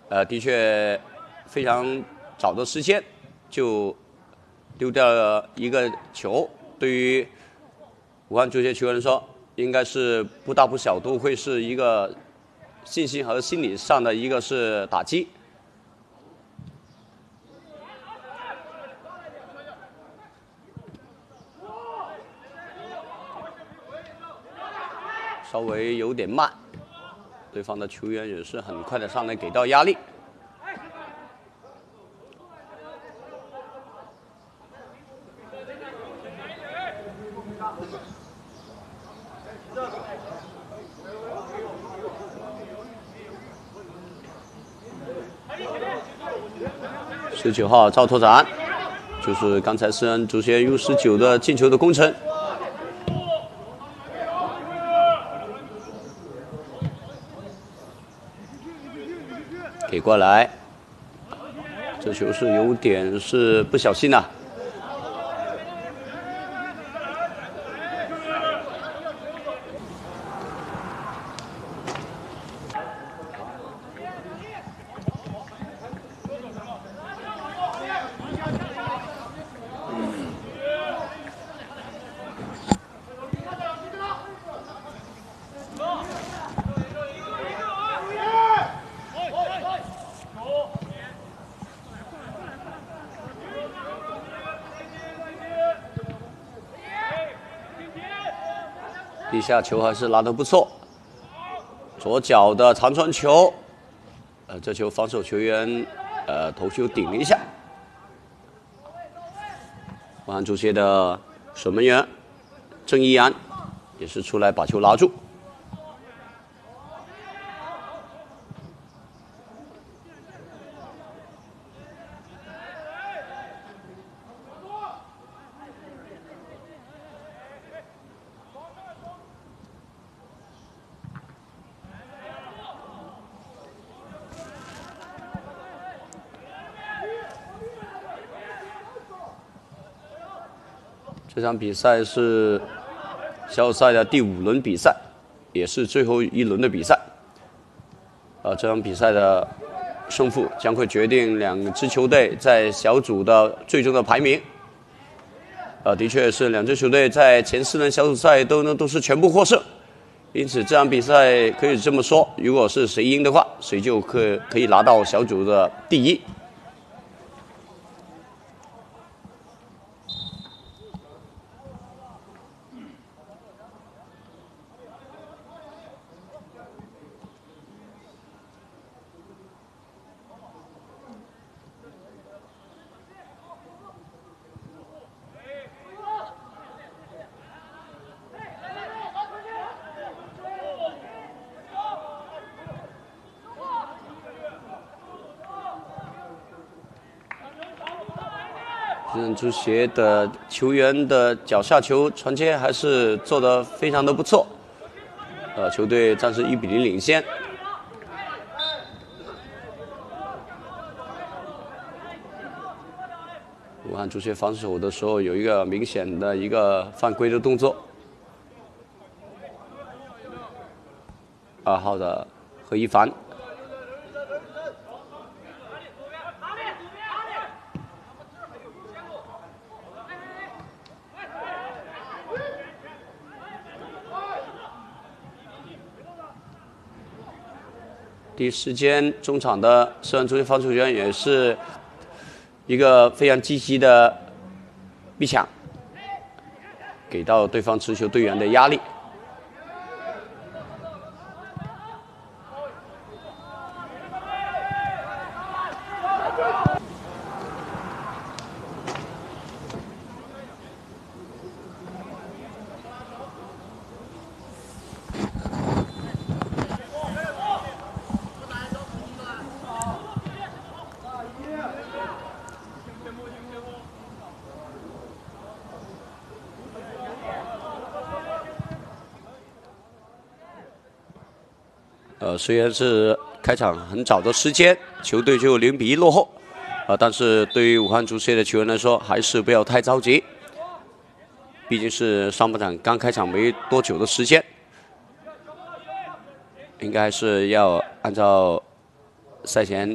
的确非常早的时间就丢掉了一个球，对于武汉足协球员来说，应该是不大不小，都会是一个信心和心理上的一个是打击。稍微有点慢，对方的球员也是很快的上来给到压力。19号赵拓展，就是刚才申安足协 U19的进球的功臣。给过来，这球是有点是不小心啊。地下球还是拿得不错，左脚的长传球，这球防守球员头球顶了一下，武汉足协的守门员郑一安也是出来把球拿住。这场比赛是小组赛的第5轮比赛，也是最后一轮的比赛。这场比赛的胜负将会决定2支球队在小组的最终的排名。的确是2支球队在前4轮小组赛都是全部获胜，因此这场比赛可以这么说，如果是谁赢的话，谁就可以拿到小组的第1。足协的球员的脚下球传接还是做得非常的不错，球队暂时1比0领先。武汉足协防守的时候有一个明显的一个犯规的动作，2号的何一凡。第一时间，中场的申安足协防守员也是一个非常积极的逼抢，给到对方持球队员的压力。虽然是开场很早的时间，球队就0比1落后，但是对于武汉足协的球员来说，还是不要太着急，毕竟是上半场刚开场没多久的时间，应该是要按照赛前